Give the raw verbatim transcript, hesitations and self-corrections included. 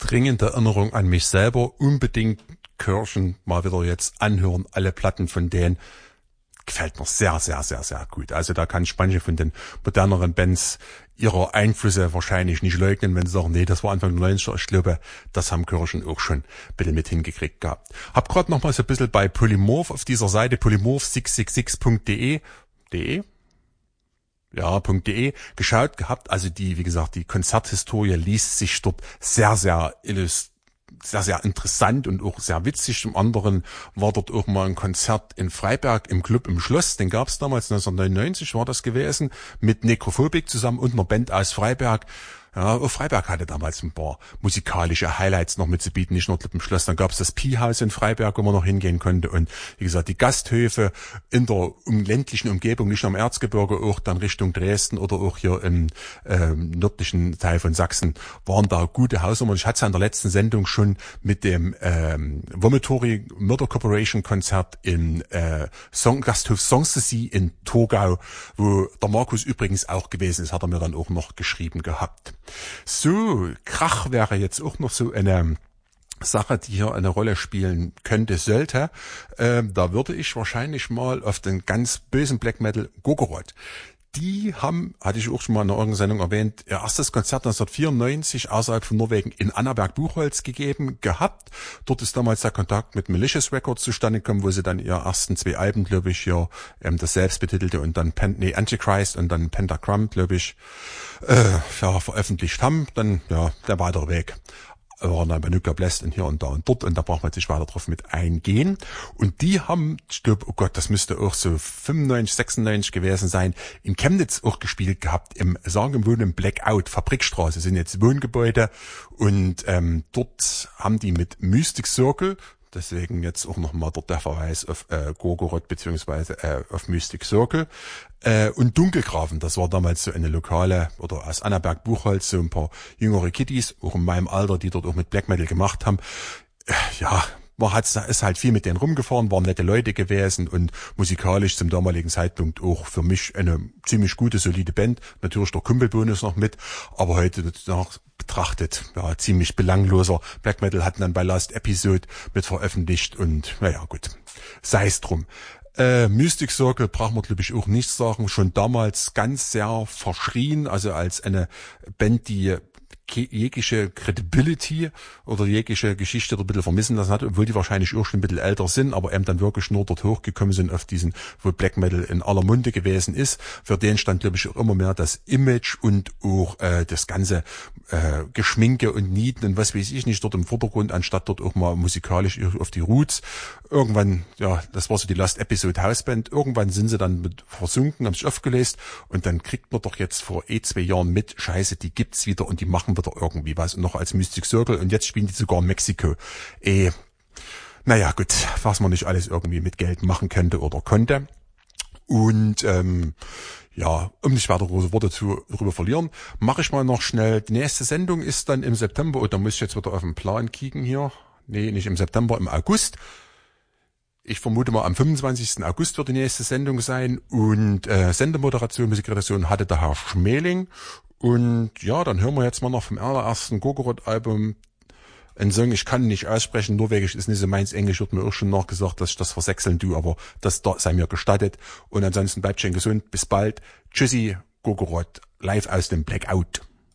dringende Erinnerung an mich selber, unbedingt Kirchen mal wieder jetzt anhören, alle Platten von denen. Gefällt mir sehr, sehr, sehr, sehr gut. Also da kann ich manche von den moderneren Bands ihrer Einflüsse wahrscheinlich nicht leugnen, wenn sie sagen, nee, das war Anfang der neunziger. Ich glaube, das haben Kirchen auch schon ein bisschen mit hingekriegt gehabt. Hab gerade noch mal so ein bisschen bei Polymorph auf dieser Seite polymorph sechs sechs sechs punkt de de ja, .de geschaut gehabt. Also die, wie gesagt, die Konzerthistorie liest sich dort sehr, sehr illustriert. Sehr, sehr interessant und auch sehr witzig. Zum anderen war dort auch mal ein Konzert in Freiberg im Club im Schloss. Den gab es damals, neunzehnhundertneunundneunzig war das gewesen, mit Necrophobik zusammen und einer Band aus Freiberg. Ja, auch Freiberg hatte damals ein paar musikalische Highlights noch mitzubieten, nicht nur Club im Schloss. Dann gab es das Pi-Haus in Freiberg, wo man noch hingehen konnte. Und wie gesagt, die Gasthöfe in der um, ländlichen Umgebung, nicht nur im Erzgebirge, auch dann Richtung Dresden oder auch hier im ähm, nördlichen Teil von Sachsen, waren da gute Hausnummern. Ich hatte es ja in der letzten Sendung schon mit dem ähm, Vomitory Murder Corporation Konzert im äh, Song, Gasthof Sanssouci in Torgau, wo der Markus übrigens auch gewesen ist, hat er mir dann auch noch geschrieben gehabt. So, Krach wäre jetzt auch noch so eine Sache, die hier eine Rolle spielen könnte, sollte. Ähm, da würde ich wahrscheinlich mal auf den ganz bösen Black Metal Gorgoroth. Die haben, hatte ich auch schon mal in einer irgendeiner Sendung erwähnt, ihr erstes Konzert neunzehnhundertvierundneunzig außerhalb von Norwegen in Annaberg-Buchholz gegeben gehabt. Dort ist damals der Kontakt mit Malicious Records zustande gekommen, wo sie dann ihre ersten zwei Alben, glaube ich, hier ähm, das selbstbetitelte und dann Pen, nee, Antichrist und dann Pentagram, glaube ich, äh, ja, veröffentlicht haben. Dann, ja, der weitere Weg. Waren dann bei Nuclear Blast und hier und da und dort und da braucht man sich weiter drauf mit eingehen. Und die haben, ich glaube, oh Gott, das müsste auch so fünfundneunzig, sechsundneunzig gewesen sein, in Chemnitz auch gespielt gehabt, im sagenumwobenen Blackout, Fabrikstraße, sind jetzt Wohngebäude und ähm, dort haben die mit Mystic Circle, deswegen jetzt auch nochmal dort der Verweis auf äh, Gorgoroth beziehungsweise äh, auf Mystic Circle, Äh, und Dunkelgrafen, das war damals so eine lokale, oder aus Annaberg-Buchholz, so ein paar jüngere Kiddies, auch in meinem Alter, die dort auch mit Black Metal gemacht haben. Äh, ja, man hat, ist halt viel mit denen rumgefahren, waren nette Leute gewesen und musikalisch zum damaligen Zeitpunkt auch für mich eine ziemlich gute, solide Band. Natürlich der Kumpelbonus noch mit, aber heute nach betrachtet, ja, ziemlich belangloser. Black Metal hatten dann bei Last Episode mit veröffentlicht und, naja, gut, sei es drum. Äh, Mystic Circle braucht man, glaube ich, auch nicht sagen. Schon damals ganz sehr verschrien, also als eine Band, die jegliche Credibility oder jegliche Geschichte ein bisschen vermissen lassen hat, obwohl die wahrscheinlich auch schon ein bisschen älter sind, aber eben dann wirklich nur dort hochgekommen sind auf diesen, wo Black Metal in aller Munde gewesen ist. Für den stand, glaube ich, auch immer mehr das Image und auch äh, das ganze äh, Geschminke und Nieten und was weiß ich nicht dort im Vordergrund, anstatt dort auch mal musikalisch auf die Roots. Irgendwann, ja, das war so die Last Episode Houseband, irgendwann sind sie dann mit versunken, haben sich aufgelöst und dann kriegt man doch jetzt vor eh zwei Jahren mit, scheiße, die gibt's wieder und die machen wieder irgendwie was und noch als Mystic Circle und jetzt spielen die sogar in Mexiko. Eh, naja, gut, was man nicht alles irgendwie mit Geld machen könnte oder konnte. Und ähm, ja, um nicht weiter große Worte zu darüber verlieren, mache ich mal noch schnell. Die nächste Sendung ist dann im September, und da muss ich jetzt wieder auf den Plan kicken hier. Nee, nicht im September, im August. Ich vermute mal, am fünfundzwanzigsten August wird die nächste Sendung sein und äh, Sendemoderation, Musikredaktion hatte der Herr Schmeling. Und ja, dann hören wir jetzt mal noch vom allerersten Gorgoroth-Album einen Song, ich kann nicht aussprechen, Norwegisch ist nicht so meins, Englisch wird mir auch schon nachgesagt, dass ich das versechseln tue, aber das da sei mir gestattet. Und ansonsten bleibt schön gesund, bis bald. Tschüssi, Gorgoroth, live aus dem Blackout.